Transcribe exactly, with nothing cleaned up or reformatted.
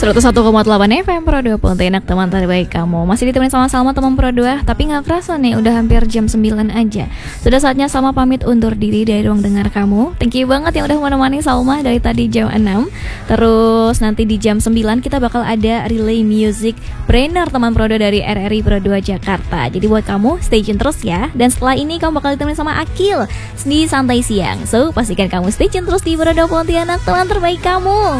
seratus satu koma delapan F M Pro dua Pontianak, teman terbaik kamu. Masih ditemenin sama Salma teman Pro dua. Tapi gak kerasa nih udah hampir jam sembilan aja. Sudah saatnya Salma pamit undur diri dari ruang dengar kamu. Thank you banget yang udah menemani Salma dari tadi jam enam. Terus nanti di jam sembilan kita bakal ada Relay Music Brainer teman Pro dua dari R R I Pro dua Jakarta. Jadi buat kamu stay tune terus ya. Dan setelah ini kamu bakal ditemenin sama Akil di Santai Siang. So pastikan kamu stay tune terus di Pro dua Pontianak, teman terbaik kamu.